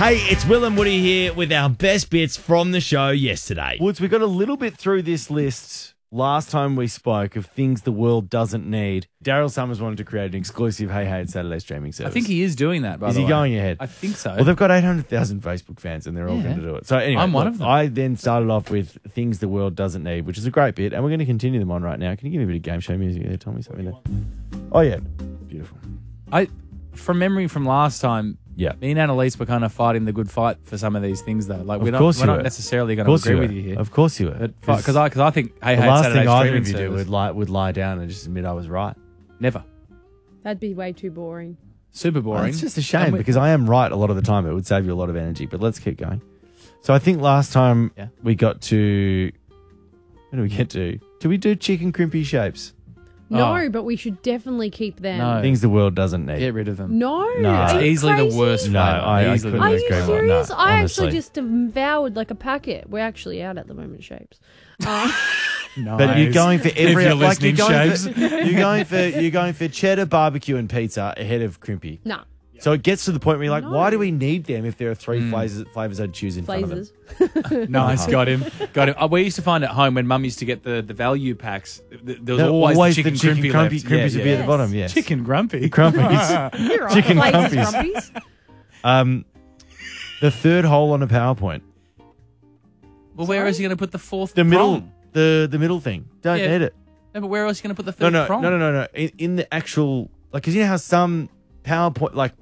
Hey, it's Will and Woody here with our best bits from the show yesterday. Woods, we got a little bit through this list last time we spoke of things the world doesn't need. Daryl Summers wanted to create an exclusive Hey Hey It's Saturday streaming service. I think he is doing that, by Is the he way. going ahead? I think so. Well, they've got 800,000 Facebook fans and they're all Yeah. going to do it. So anyway, I'm one of them. I then started off with things the world doesn't need, which is a great bit, and we're going to continue them on right now. Can you give me a bit of game show music there, Tommy? Something there. Oh, yeah. Beautiful. From memory from last time, Yeah. me and Annalise were kind of fighting the good fight for some of these things, though. Like Of we're course not you were. necessarily going Of to course you agree were. with you here. Of course you were. Because I think Hey the Hey last Saturday thing either streaming of you do service. would lie down and just admit I was right. Never. That'd be way too boring. Super boring. It's just a And shame we- because I am right a lot of the time. It would save you a lot of energy, but let's keep going. So I think last time Yeah. we got to... What do we get to? Do we do chicken crimpy shapes? No, Oh. but we should definitely keep them. No. Things the world doesn't need. Get rid of them. No. No. Are It's you easily crazy? the worst No, flavour. I Easily couldn't the Are worst you agree more. flavour. serious? No, I honestly. actually just devoured like a packet. We're actually out at the moment, Shapes. Nice. But you're going for every... you're like you're listening, going Shapes. you're going for cheddar, barbecue and pizza ahead of crimpy. Nah, So it gets to the point where you're like, No. why do we need them if there are three flavors I'd choose in front of them? flazes. Nice, got him. We used to find at home when Mum used to get the value packs. There was always the chicken crimpy left. Crumpies would be at the Yes. bottom, yes. Chicken grumpy. Crumpies. You're right. Chicken Flazes, crumpies. The third hole on a PowerPoint. Well, where is he going to put the fourth The middle, prong? the middle thing. Don't Yeah. need it. No, but where else are you going to put the No, third no, prong? no. In the actual, like, because you know how some PowerPoint, like